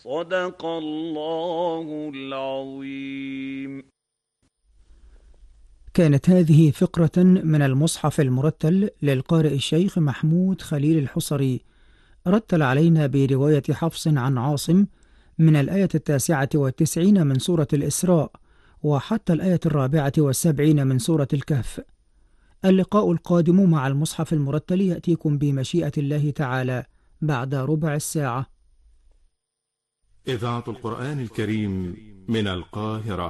صدق الله العظيم. كانت هذه فقرة من المصحف المرتل للقارئ الشيخ محمود خليل الحصري، رتل علينا برواية حفص عن عاصم من الآية 99 من سورة الإسراء وحتى الآية 74 من سورة الكهف. اللقاء القادم مع المصحف المرتل يأتيكم بمشيئة الله تعالى بعد ربع الساعة. إذاعة القرآن الكريم من القاهرة.